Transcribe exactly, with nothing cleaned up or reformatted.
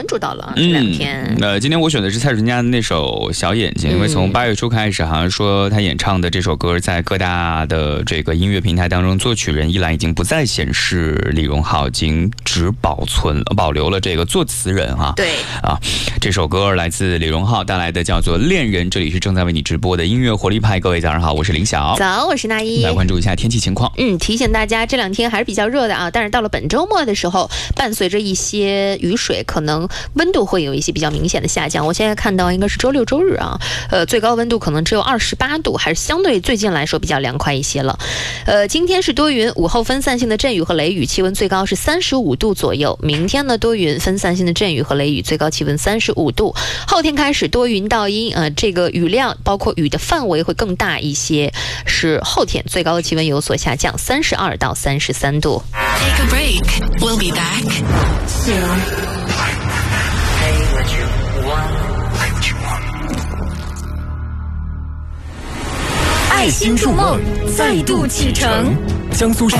关注到了这两天。 嗯，呃，今天我选的是蔡淳佳的那首《小眼睛》，因为从八月初开始，好像说他演唱的这首歌在各大的这个音乐平台当中，作曲人一栏已经不再显示李荣浩，已经只保存保留了这个作词人哈。 对啊，这首歌来自李荣浩带来的，叫做《恋人》。这里是正在为你直播的音乐活力派，各位早上好，我是林晓。 早，我是那一。 来关注一下天气情况。 嗯，提醒大家，这两天还是比较热的啊，但是到了本周末的时候，伴随着一些雨水，可能温度会有一些比较明显的下降。我现在看到应该是周六周日啊，呃，最高温度可能只有二十八度，还是相对最近来说比较凉快一些了。呃，今天是多云，午后分散性的阵雨和雷雨，气温最高是三十五度左右。明天呢，多云，分散性的阵雨和雷雨，最高气温三十五度。后天开始多云到阴，呃，这个雨量包括雨的范围会更大一些，是后天最高的气温有所下降，三十二到三十三度。 Take a break. We'll be back soon. Hey, what you want? What you want? 爱心筑梦，再度启程。 江苏省